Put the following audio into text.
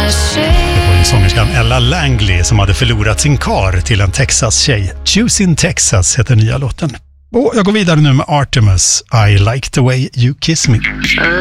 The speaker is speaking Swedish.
Det var ju sångerskan Ella Langley som hade förlorat sin kar till en Texas-tjej. Choose in Texas heter nya låten. Och jag går vidare nu med Artemis, I Like the Way You Kiss Me.